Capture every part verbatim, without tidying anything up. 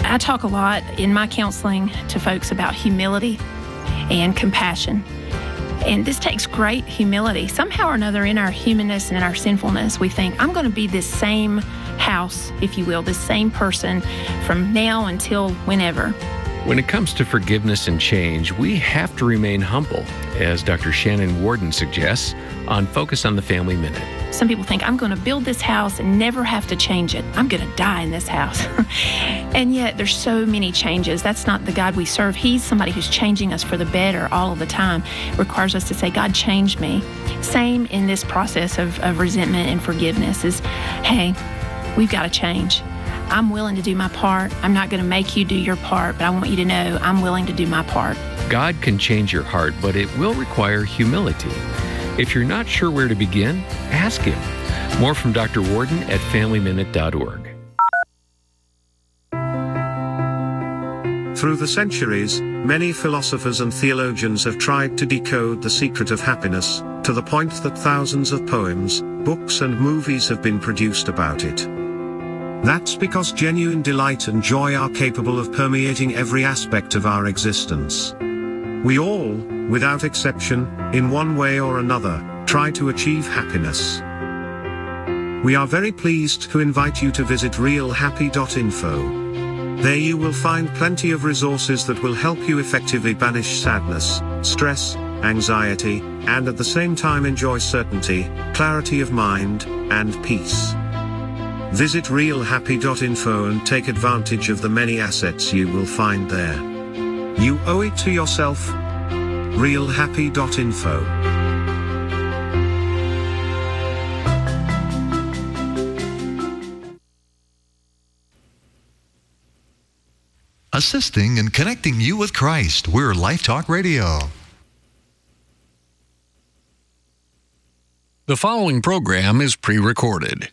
I talk a lot in my counseling to folks about humility and compassion. And this takes great humility. Somehow or another in our humanness and in our sinfulness, we think, I'm going to be this same house, if you will, this same person from now until whenever. When it comes to forgiveness and change, we have to remain humble, as Doctor Shannon Worden suggests on Focus on the Family Minute. Some people think, I'm going to build this house and never have to change it. I'm going to die in this house. And yet there's so many changes. That's not the God we serve. He's somebody who's changing us for the better all of the time. It requires us to say, God, change me. Same in this process of, of resentment and forgiveness is, hey, we've got to change. I'm willing to do my part. I'm not going to make you do your part, but I want you to know I'm willing to do my part. God can change your heart, but it will require humility. If you're not sure where to begin, ask Him. More from Doctor Worden at family minute dot org. Through the centuries, many philosophers and theologians have tried to decode the secret of happiness, to the point that thousands of poems, books and movies have been produced about it. That's because genuine delight and joy are capable of permeating every aspect of our existence. We all, without exception, in one way or another, try to achieve happiness. We are very pleased to invite you to visit real happy dot info. There you will find plenty of resources that will help you effectively banish sadness, stress, anxiety, and at the same time enjoy certainty, clarity of mind, and peace. Visit real happy dot info and take advantage of the many assets you will find there. You owe it to yourself. real happy dot info. Assisting and connecting you with Christ. We're Life Talk Radio. The following program is pre-recorded.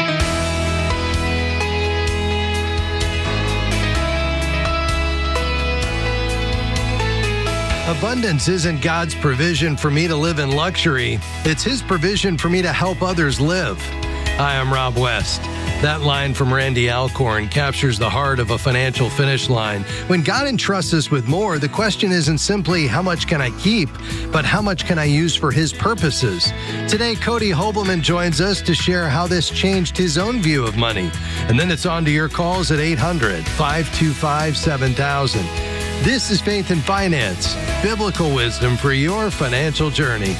Abundance isn't God's provision for me to live in luxury. It's His provision for me to help others live. Hi, I'm Rob West. That line from Randy Alcorn captures the heart of a financial finish line. When God entrusts us with more, the question isn't simply how much can I keep, but how much can I use for His purposes. Today, Cody Hobelman joins us to share how this changed his own view of money. And then it's on to your calls at eight hundred, five two five, seven thousand. This is Faith and Finance, biblical wisdom for your financial journey.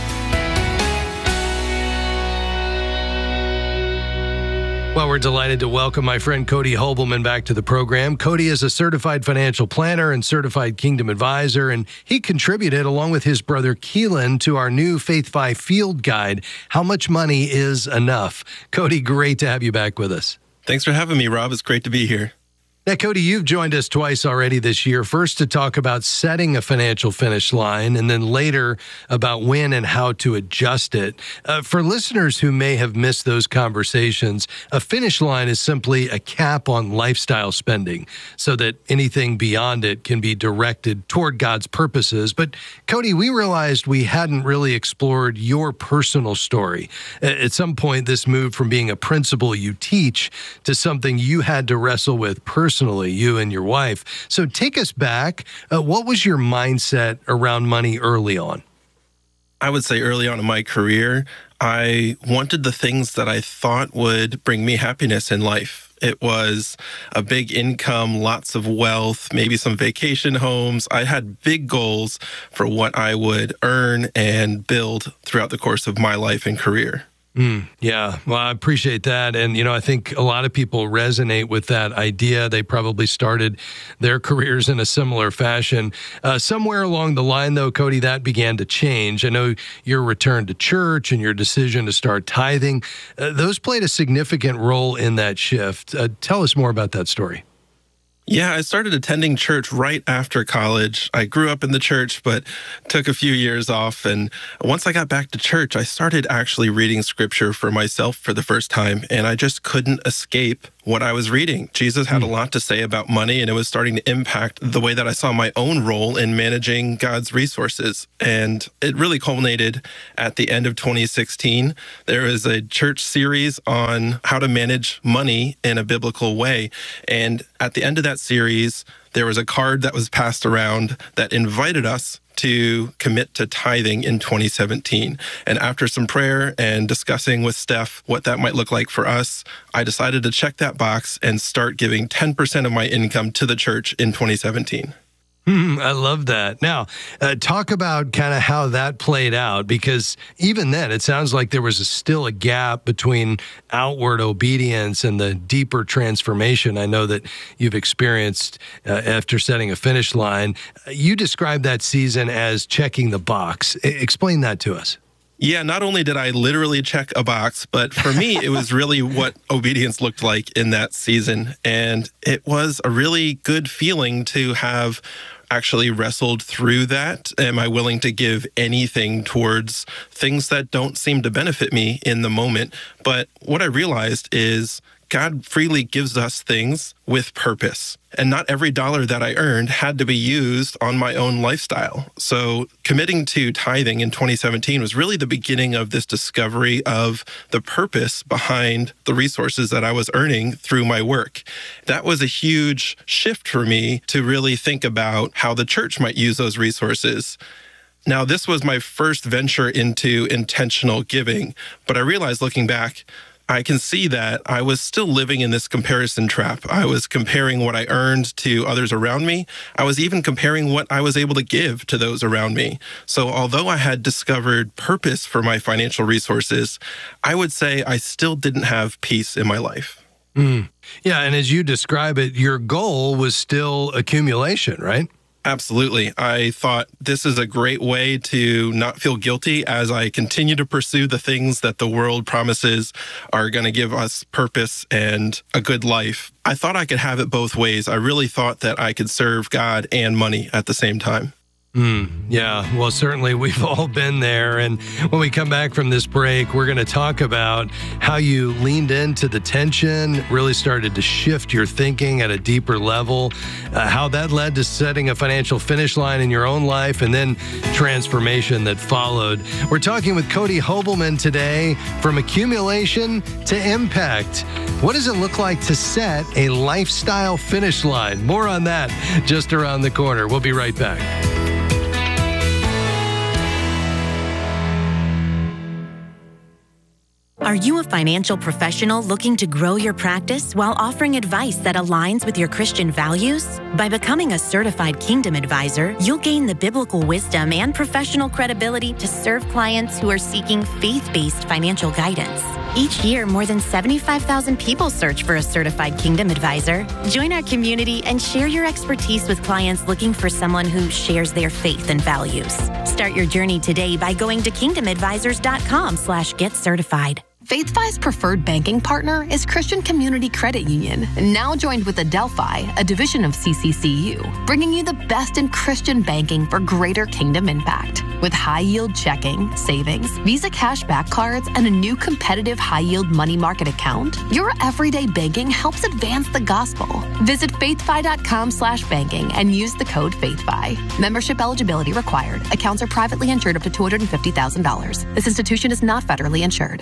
Well, we're delighted to welcome my friend Cody Hobelman back to the program. Cody is a certified financial planner and certified Kingdom advisor, and he contributed, along with his brother Keelan, to our new Faith by Field guide, How Much Money is Enough. Cody, great to have you back with us. Thanks for having me, Rob. It's great to be here. Now, Cody, you've joined us twice already this year, first to talk about setting a financial finish line, and then later about when and how to adjust it. Uh, for listeners who may have missed those conversations, a finish line is simply a cap on lifestyle spending so that anything beyond it can be directed toward God's purposes. But, Cody, we realized we hadn't really explored your personal story. At some point, this moved from being a principle you teach to something you had to wrestle with personally. Personally, you and your wife. So take us back. Uh, what was your mindset around money early on? I would say early on in my career, I wanted the things that I thought would bring me happiness in life. It was a big income, lots of wealth, maybe some vacation homes. I had big goals for what I would earn and build throughout the course of my life and career. Mm, yeah, well, I appreciate that. And, you know, I think a lot of people resonate with that idea. They probably started their careers in a similar fashion. Uh, somewhere along the line, though, Cody, that began to change. I know your return to church and your decision to start tithing, uh, those played a significant role in that shift. Uh, tell us more about that story. Yeah, I started attending church right after college. I grew up in the church, but took a few years off. And once I got back to church, I started actually reading scripture for myself for the first time. And I just couldn't escape what I was reading. Jesus had a lot to say about money, and it was starting to impact the way that I saw my own role in managing God's resources. And it really culminated at the end of twenty sixteen. There was a church series on how to manage money in a biblical way. And at the end of that that series, there was a card that was passed around that invited us to commit to tithing in twenty seventeen. And after some prayer and discussing with Steph what that might look like for us, I decided to check that box and start giving ten percent of my income to the church in twenty seventeen. Mm, I love that. Now, uh, talk about kind of how that played out, because even then, it sounds like there was a, still a gap between outward obedience and the deeper transformation I know that you've experienced uh, after setting a finish line. You described that season as checking the box. I- explain that to us. Yeah, not only did I literally check a box, but for me, it was really what obedience looked like in that season. And it was a really good feeling to have actually wrestled through that. Am I willing to give anything towards things that don't seem to benefit me in the moment? But what I realized is God freely gives us things with purpose. And not every dollar that I earned had to be used on my own lifestyle. So committing to tithing in twenty seventeen was really the beginning of this discovery of the purpose behind the resources that I was earning through my work. That was a huge shift for me to really think about how the church might use those resources. Now, this was my first venture into intentional giving, but I realized looking back, I can see that I was still living in this comparison trap. I was comparing what I earned to others around me. I was even comparing what I was able to give to those around me. So although I had discovered purpose for my financial resources, I would say I still didn't have peace in my life. Mm. Yeah, and as you describe it, your goal was still accumulation, right? Absolutely. I thought this is a great way to not feel guilty as I continue to pursue the things that the world promises are going to give us purpose and a good life. I thought I could have it both ways. I really thought that I could serve God and money at the same time. Mm, yeah, well, certainly we've all been there. And when we come back from this break, we're going to talk about how you leaned into the tension, really started to shift your thinking at a deeper level, uh, how that led to setting a financial finish line in your own life, and then transformation that followed. We're talking with Cody Hobelman today, from accumulation to impact. What does it look like to set a lifestyle finish line? More on that just around the corner. We'll be right back. Are you a financial professional looking to grow your practice while offering advice that aligns with your Christian values? By becoming a certified Kingdom Advisor, you'll gain the biblical wisdom and professional credibility to serve clients who are seeking faith-based financial guidance. Each year, more than seventy-five thousand people search for a certified Kingdom Advisor. Join our community and share your expertise with clients looking for someone who shares their faith and values. Start your journey today by going to kingdom advisors dot com slash get certified. FaithFi's preferred banking partner is Christian Community Credit Union, now joined with Adelphi, a division of C C C U, bringing you the best in Christian banking for greater kingdom impact. With high-yield checking, savings, Visa cashback cards, and a new competitive high-yield money market account, your everyday banking helps advance the gospel. Visit faithfi dot com slash banking and use the code FaithFi. Membership eligibility required. Accounts are privately insured up to two hundred fifty thousand dollars. This institution is not federally insured.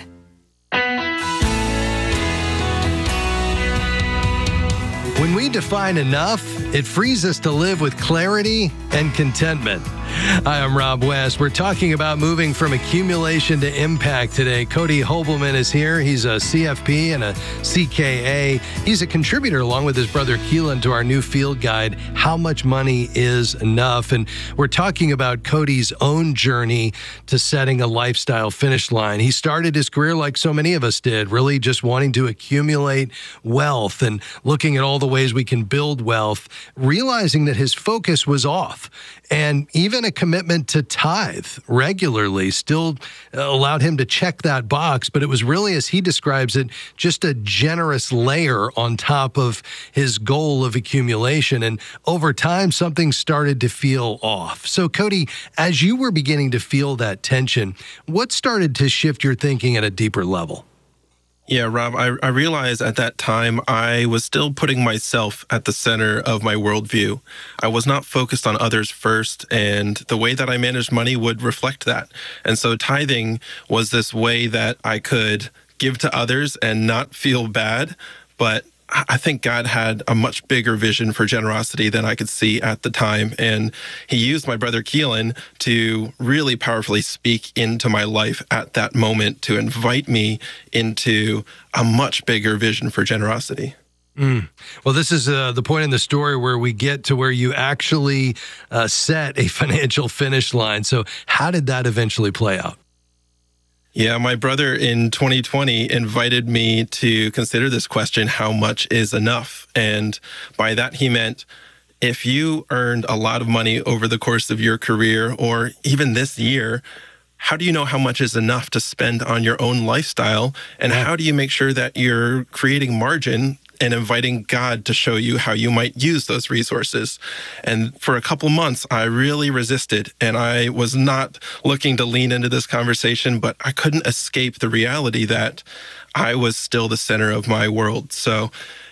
When we define enough, it frees us to live with clarity and contentment. Hi, I'm Rob West. We're talking about moving from accumulation to impact today. Cody Hobelman is here. He's a C F P and a C K A. He's a contributor, along with his brother Keelan, to our new field guide, How Much Money Is Enough? And we're talking about Cody's own journey to setting a lifestyle finish line. He started his career like so many of us did, really just wanting to accumulate wealth and looking at all the ways we can build wealth, realizing that his focus was off. And even a commitment to tithe regularly still allowed him to check that box. But it was really, as he describes it, just a generous layer on top of his goal of accumulation. And over time, something started to feel off. So, Cody, as you were beginning to feel that tension, what started to shift your thinking at a deeper level? Yeah, Rob, I, I realized at that time I was still putting myself at the center of my worldview. I was not focused on others first, and the way that I managed money would reflect that. And so tithing was this way that I could give to others and not feel bad, but I think God had a much bigger vision for generosity than I could see at the time. And he used my brother Keelan to really powerfully speak into my life at that moment to invite me into a much bigger vision for generosity. Mm. Well, this is uh, the point in the story where we get to where you actually uh, set a financial finish line. So how did that eventually play out? Yeah, my brother in twenty twenty invited me to consider this question, how much is enough? And by that, he meant if you earned a lot of money over the course of your career or even this year, how do you know how much is enough to spend on your own lifestyle? And how do you make sure that you're creating margin and inviting God to show you how you might use those resources? And for a couple months, I really resisted, and I was not looking to lean into this conversation, but I couldn't escape the reality that I was still the center of my world. So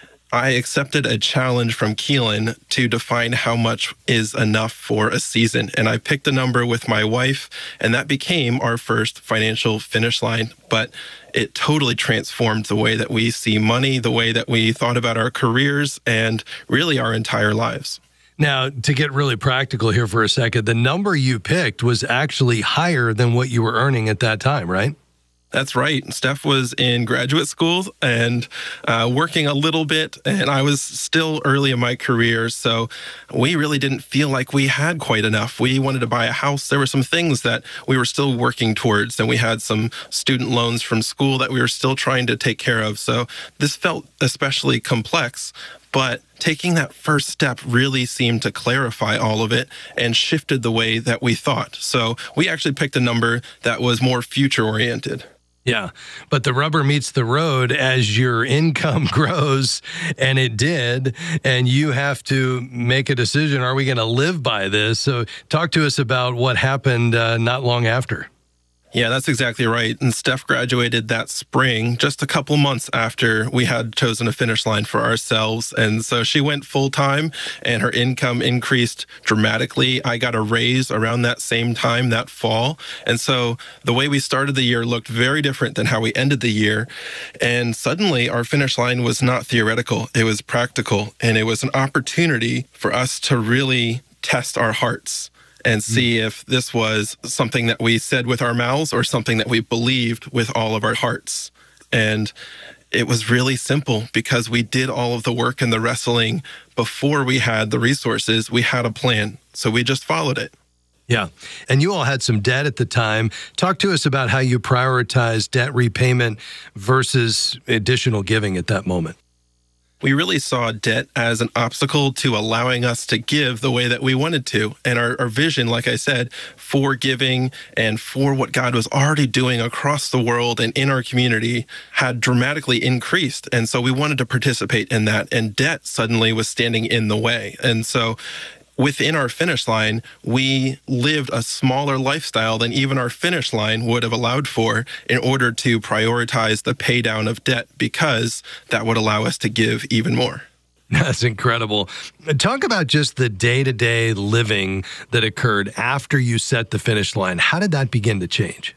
I accepted a challenge from Keelan to define how much is enough for a season. And I picked a number with my wife, and that became our first financial finish line. But it totally transformed the way that we see money, the way that we thought about our careers, and really our entire lives. Now, to get really practical here for a second, the number you picked was actually higher than what you were earning at that time, right? That's right. Steph was in graduate school and uh, working a little bit, and I was still early in my career, so we really didn't feel like we had quite enough. We wanted to buy a house. There were some things that we were still working towards, and we had some student loans from school that we were still trying to take care of. So this felt especially complex, but taking that first step really seemed to clarify all of it and shifted the way that we thought. So we actually picked a number that was more future-oriented. Yeah, but the rubber meets the road as your income grows, and it did, and you have to make a decision. Are we going to live by this? So talk to us about what happened uh, not long after. Yeah, that's exactly right. And Steph graduated that spring, just a couple months after we had chosen a finish line for ourselves. And so she went full time and her income increased dramatically. I got a raise around that same time that fall. And so the way we started the year looked very different than how we ended the year. And suddenly our finish line was not theoretical. It was practical. And it was an opportunity for us to really test our hearts and see if this was something that we said with our mouths or something that we believed with all of our hearts. And it was really simple because we did all of the work and the wrestling before we had the resources. We had a plan, so we just followed it. Yeah. And you all had some debt at the time. Talk to us about how you prioritized debt repayment versus additional giving at that moment. We really saw debt as an obstacle to allowing us to give the way that we wanted to. And our, our vision, like I said, for giving and for what God was already doing across the world and in our community had dramatically increased. And so we wanted to participate in that. And debt suddenly was standing in the way. And so within our finish line, we lived a smaller lifestyle than even our finish line would have allowed for in order to prioritize the pay down of debt, because that would allow us to give even more. That's incredible. Talk about just the day-to-day living that occurred after you set the finish line. How did that begin to change?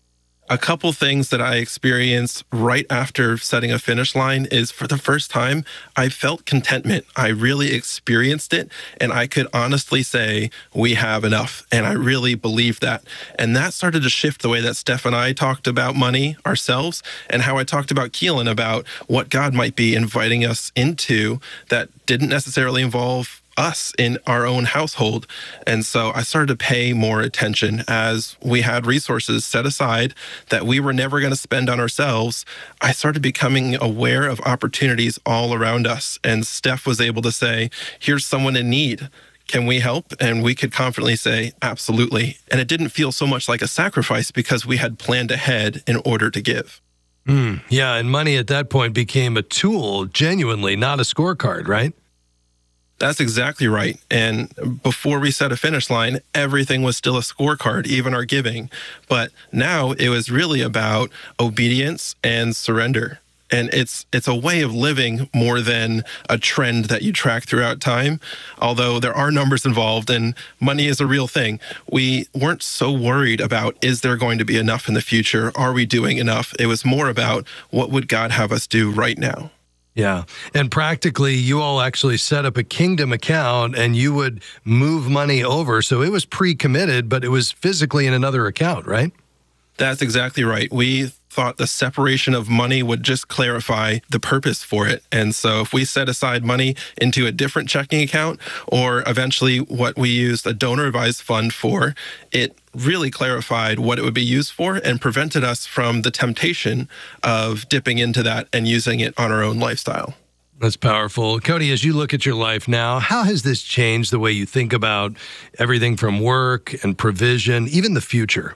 A couple things that I experienced right after setting a finish line is, for the first time, I felt contentment. I really experienced it, and I could honestly say we have enough, and I really believed that. And that started to shift the way that Steph and I talked about money ourselves and how I talked about Keelan about what God might be inviting us into that didn't necessarily involve us in our own household. And so I started to pay more attention as we had resources set aside that we were never going to spend on ourselves. I started becoming aware of opportunities all around us. And Steph was able to say, here's someone in need. Can we help? And we could confidently say, absolutely. And it didn't feel so much like a sacrifice because we had planned ahead in order to give. Mm, yeah, and money at that point became a tool, genuinely, not a scorecard, right? That's exactly right. And before we set a finish line, everything was still a scorecard, even our giving. But now it was really about obedience and surrender. And it's it's a way of living more than a trend that you track throughout time. Although there are numbers involved and money is a real thing, we weren't so worried about, is there going to be enough in the future? Are we doing enough? It was more about, what would God have us do right now? Yeah. And practically, you all actually set up a Kingdom account and you would move money over. So it was pre-committed, but it was physically in another account, right? That's exactly right. We thought the separation of money would just clarify the purpose for it. And so if we set aside money into a different checking account, or eventually what we used a donor advised fund for, it really clarified what it would be used for and prevented us from the temptation of dipping into that and using it on our own lifestyle. That's powerful. Cody, as you look at your life now, how has this changed the way you think about everything from work and provision, even the future?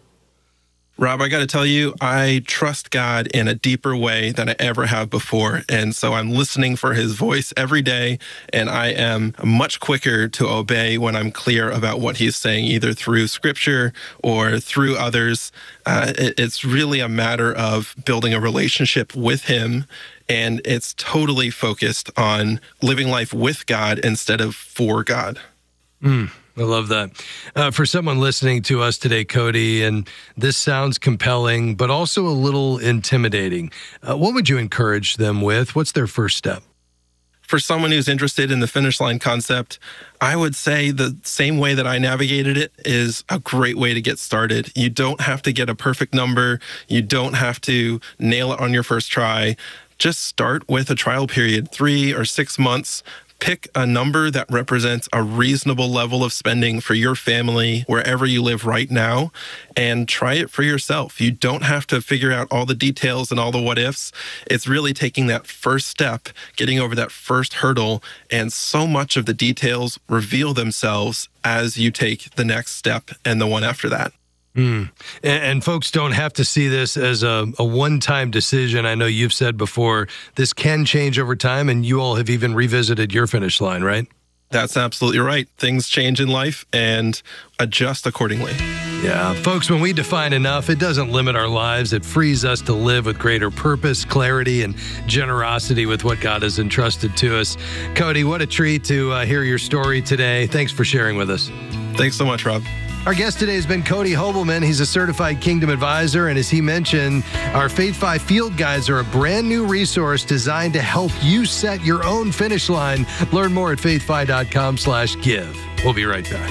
Rob, I got to tell you, I trust God in a deeper way than I ever have before. And so I'm listening for his voice every day, and I am much quicker to obey when I'm clear about what he's saying, either through scripture or through others. Uh, it, it's really a matter of building a relationship with him, and it's totally focused on living life with God instead of for God. Mm. I love that. Uh, for someone listening to us today, Cody, and this sounds compelling, but also a little intimidating, uh, what would you encourage them with? What's their first step? For someone who's interested in the finish line concept, I would say the same way that I navigated it is a great way to get started. You don't have to get a perfect number. You don't have to nail it on your first try. Just start with a trial period, three or six months. Pick a number that represents a reasonable level of spending for your family wherever you live right now, and try it for yourself. You don't have to figure out all the details and all the what ifs. It's really taking that first step, getting over that first hurdle, and so much of the details reveal themselves as you take the next step and the one after that. Mm. And, and folks don't have to see this as a, a one-time decision. I know you've said before, this can change over time, and you all have even revisited your finish line, right? That's absolutely right. Things change in life and adjust accordingly. Yeah. Folks, when we define enough, it doesn't limit our lives. It frees us to live with greater purpose, clarity, and generosity with what God has entrusted to us. Cody, what a treat to uh, hear your story today. Thanks for sharing with us. Thanks so much, Rob. Our guest today has been Cody Hobelman. He's a certified Kingdom advisor. And as he mentioned, our Faith five field guides are a brand new resource designed to help you set your own finish line. Learn more at faith fi dot com slash give. We'll be right back.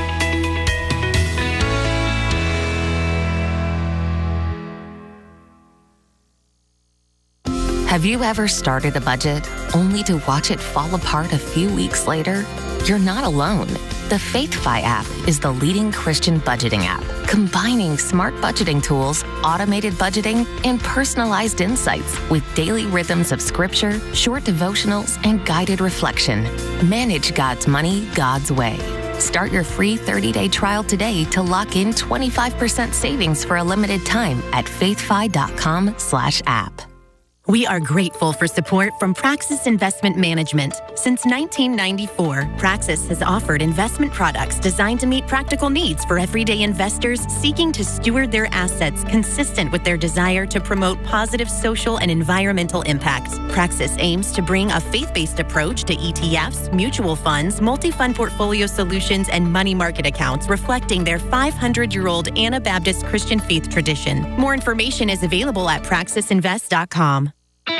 Have you ever started a budget only to watch it fall apart a few weeks later? You're not alone. The FaithFi app is the leading Christian budgeting app, combining smart budgeting tools, automated budgeting, and personalized insights with daily rhythms of scripture, short devotionals, and guided reflection. Manage God's money God's way. Start your free thirty-day trial today to lock in twenty-five percent savings for a limited time at faithfi dot com slash app. We are grateful for support from Praxis Investment Management. Since nineteen ninety-four, Praxis has offered investment products designed to meet practical needs for everyday investors seeking to steward their assets consistent with their desire to promote positive social and environmental impacts. Praxis aims to bring a faith-based approach to E T Fs, mutual funds, multi-fund portfolio solutions, and money market accounts reflecting their five hundred year old Anabaptist Christian faith tradition. More information is available at praxis invest dot com.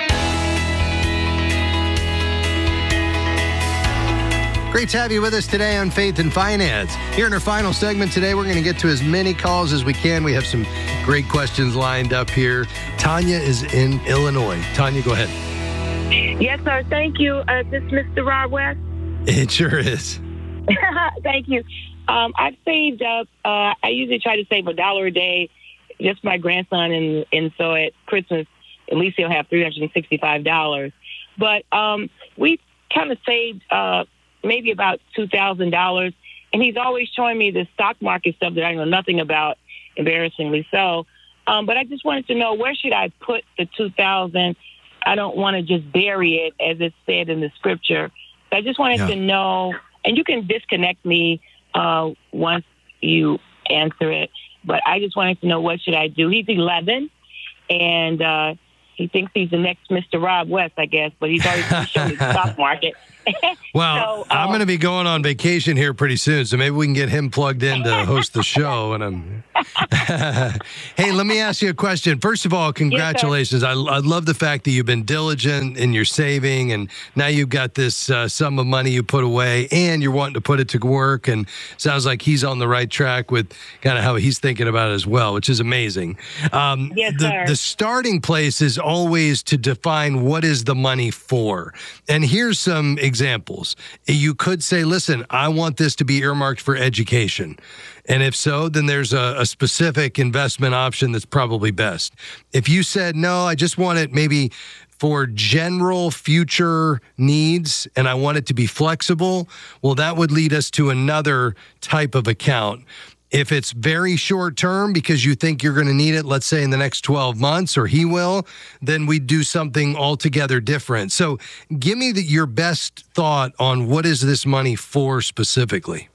Great to have you with us today on Faith and Finance. Here in our final segment today, we're going to get to as many calls as we can. We have some great questions lined up here. Tanya is in Illinois. Tanya, go ahead. Yes, sir. Thank you. Uh, this is Mister Rob West. It sure is. Thank you. Um, I've saved up. Uh, I usually try to save a dollar a day, just for my grandson, and and so at Christmas, at least he'll have three hundred sixty-five dollars. But um, we kind of saved uh, maybe about two thousand dollars, and he's always showing me the stock market stuff that I know nothing about, embarrassingly so. Um, but I just wanted to know, where should I put the two thousand dollars? I don't want to just bury it, as it's said in the scripture. So I just wanted yeah. to know, and you can disconnect me uh, once you answer it, but I just wanted to know, what should I do? He's eleven, and uh, he thinks he's the next Mister Rob West, I guess, but he's always showing me the stock market. Well, so, I'm um, going to be going on vacation here pretty soon, so maybe we can get him plugged in to host the show. And I'm, hey, let me ask you a question. First of all, congratulations. Yes, I, I love the fact that you've been diligent in your saving, and now you've got this uh, sum of money you put away, and you're wanting to put it to work. And sounds like he's on the right track with kind of how he's thinking about it as well, which is amazing. Um, yes, the, sir. The starting place is always to define what is the money for. And here's some examples. You could say, listen, I want this to be earmarked for education. And if so, then there's a, a specific investment option that's probably best. If you said, no, I just want it maybe for general future needs and I want it to be flexible, well, that would lead us to another type of account. If it's very short term because you think you're going to need it, let's say in the next twelve months, or he will, then we do something altogether different. So give me the, your best thought on what is this money for specifically.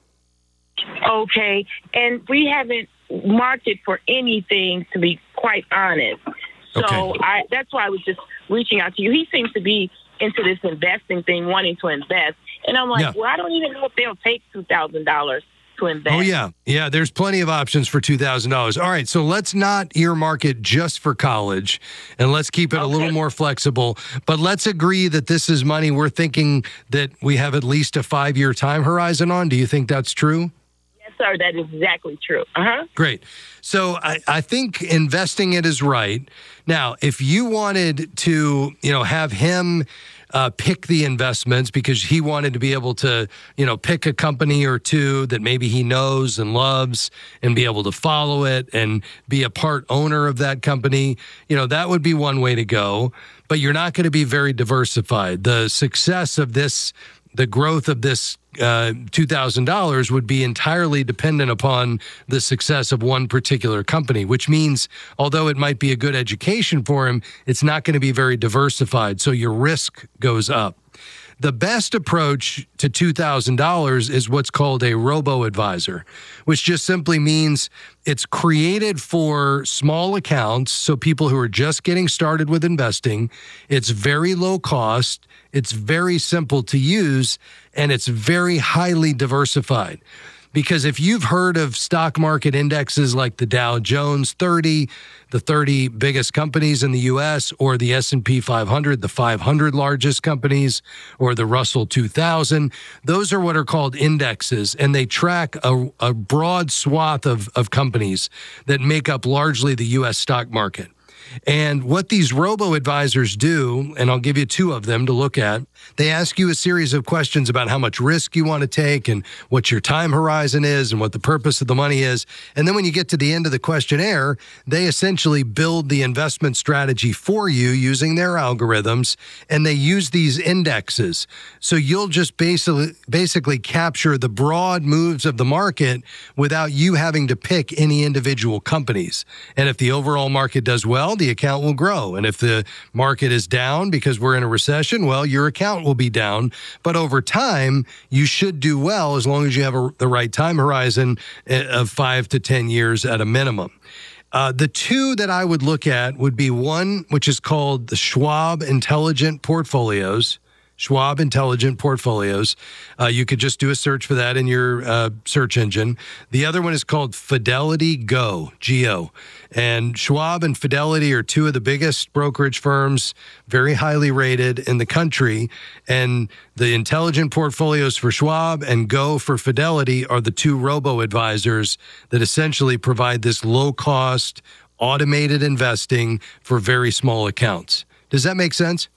Okay. And we haven't marked it for anything, to be quite honest. So Okay. I, that's why I was just reaching out to you. He seems to be into this investing thing, wanting to invest. And I'm like, Yeah. well, I don't even know if they'll take two thousand dollars. To invest. Oh, yeah. Yeah, there's plenty of options for two thousand dollars. All right, so let's not earmark it just for college, and let's keep it okay. a little more flexible. But let's agree that this is money we're thinking that we have at least a five-year time horizon on. Do you think that's true? Yes, sir. That is exactly true. Uh-huh. Great. So I, I think investing it is right. Now, if you wanted to, you know, have him Uh, pick the investments because he wanted to be able to, you know, pick a company or two that maybe he knows and loves and be able to follow it and be a part owner of that company, you know, that would be one way to go. But you're not going to be very diversified. The success of this, the growth of this uh, two thousand dollars would be entirely dependent upon the success of one particular company, which means although it might be a good education for him, it's not going to be very diversified. So your risk goes up. The best approach to two thousand dollars is what's called a robo-advisor, which just simply means it's created for small accounts, so people who are just getting started with investing. It's very low cost, it's very simple to use, and it's very highly diversified. Because if you've heard of stock market indexes like the Dow Jones thirty, the thirty biggest companies in the U S, or the S and P five hundred, the five hundred largest companies, or the Russell two thousand, those are what are called indexes, and they track a, a broad swath of, of companies that make up largely the U S stock market. And what these robo-advisors do, and I'll give you two of them to look at, they ask you a series of questions about how much risk you want to take and what your time horizon is and what the purpose of the money is. And then when you get to the end of the questionnaire, they essentially build the investment strategy for you using their algorithms, and they use these indexes. So you'll just basically, basically capture the broad moves of the market without you having to pick any individual companies. And if the overall market does well, the account will grow. And if the market is down because we're in a recession, well, your account will be down. But over time, you should do well as long as you have a, the right time horizon of five to ten years at a minimum. Uh, the two that I would look at would be one, which is called the Schwab Intelligent Portfolios. Schwab Intelligent Portfolios. Uh, you could just do a search for that in your uh, search engine. The other one is called Fidelity Go, G O. And Schwab and Fidelity are two of the biggest brokerage firms, very highly rated in the country. And the Intelligent Portfolios for Schwab and Go for Fidelity are the two robo-advisors that essentially provide this low-cost, automated investing for very small accounts. Does that make sense?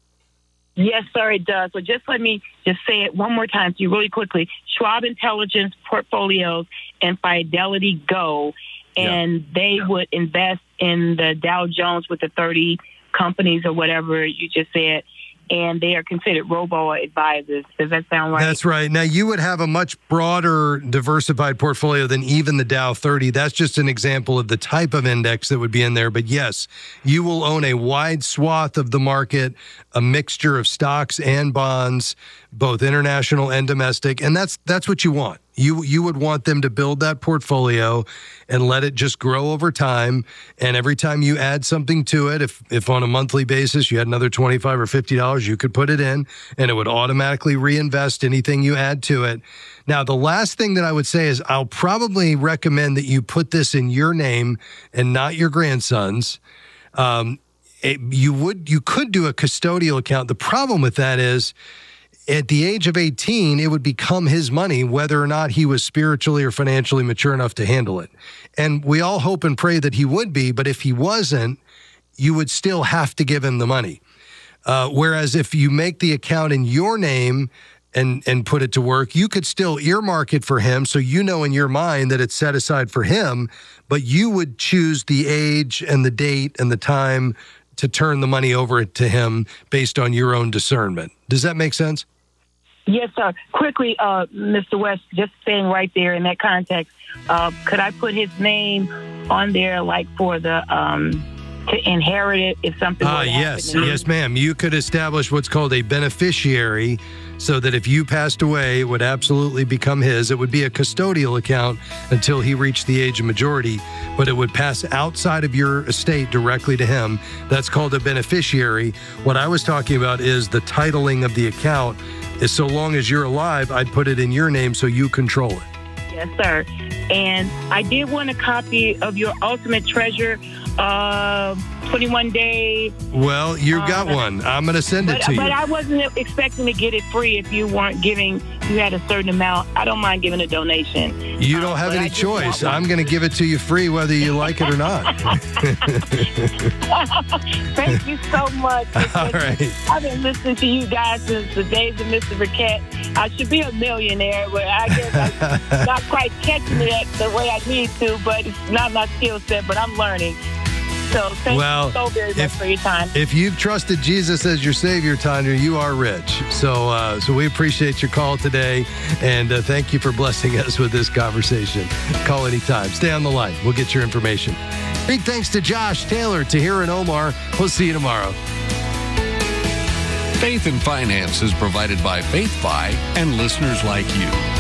Yes, sir, it does. So just let me just say it one more time to you really quickly. Schwab Intelligence Portfolios and Fidelity Go, and yeah. they yeah. would invest in the Dow Jones with the thirty companies or whatever you just said, and they are considered robo-advisors. Does that sound right? That's right. Now, you would have a much broader diversified portfolio than even the Dow thirty. That's just an example of the type of index that would be in there. But yes, you will own a wide swath of the market, a mixture of stocks and bonds, both international and domestic. And that's that's what you want. You you would want them to build that portfolio and let it just grow over time. And every time you add something to it, if if on a monthly basis you had another twenty-five or fifty dollars, you could put it in and it would automatically reinvest anything you add to it. Now, the last thing that I would say is I'll probably recommend that you put this in your name and not your grandson's. Um, it, you would you could do a custodial account. The problem with that is, at the age of eighteen, it would become his money, whether or not he was spiritually or financially mature enough to handle it. And we all hope and pray that he would be, but if he wasn't, you would still have to give him the money. Uh, whereas if you make the account in your name and, and put it to work, you could still earmark it for him, so you know in your mind that it's set aside for him, but you would choose the age and the date and the time to turn the money over to him based on your own discernment. Does that make sense? Yes, sir. Quickly, uh, Mister West, just saying right there in that context, uh, could I put his name on there, like for the um, to inherit it if something? Ah, uh, yes, yes, ma'am. You could establish what's called a beneficiary, so that if you passed away, it would absolutely become his. It would be a custodial account until he reached the age of majority, but it would pass outside of your estate directly to him. That's called a beneficiary. What I was talking about is the titling of the account. Is so long as you're alive, I'd put it in your name so you control it. Yes, sir. And I did want a copy of your Ultimate Treasure uh, twenty-one day. Well, you got uh, one. I'm going to send but, it to but you. But I wasn't expecting to get it free if you weren't giving, you had a certain amount. I don't mind giving a donation. You don't have um, any choice. I'm going to give it to you free whether you like it or not. Thank you so much. All right. I've been listening to you guys since the days of Mister Burkett. I should be a millionaire, but I guess I'm not quite catching it the way I need to, but it's not my skill set, but I'm learning. So thank well, you so very much if, for your time. If you've trusted Jesus as your Savior, Tanya, you are rich. So uh, so we appreciate your call today, and uh, thank you for blessing us with this conversation. Call anytime. Stay on the line. We'll get your information. Big thanks to Josh, Taylor, Tahir, and Omar. We'll see you tomorrow. Faith and Finance is provided by FaithFi and listeners like you.